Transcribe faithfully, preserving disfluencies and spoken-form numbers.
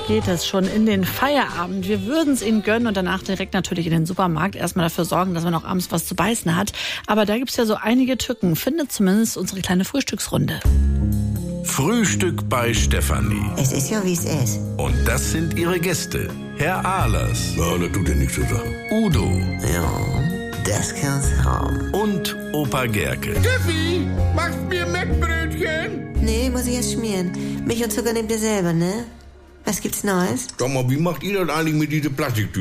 geht es schon in den Feierabend. Wir würden es Ihnen gönnen und danach direkt natürlich in den Supermarkt erstmal dafür sorgen, dass man auch abends was zu beißen hat. Aber da gibt es ja so einige Tücken, findet zumindest unsere kleine Frühstücksrunde. Frühstück bei Stefanie. Es ist ja, wie es ist. Und das sind ihre Gäste. Herr Ahlers. Ja, das tut ja nichts zu sagen. Udo. Ja, das kann's haben. Und Opa Gerke. Steffi, machst mir Mettbrötchen? Nee, muss ich erst schmieren. Milch und Zucker nehmt ihr selber, ne? Was gibt's Neues? Sag mal, wie macht ihr das eigentlich mit diesen Plastiktüten?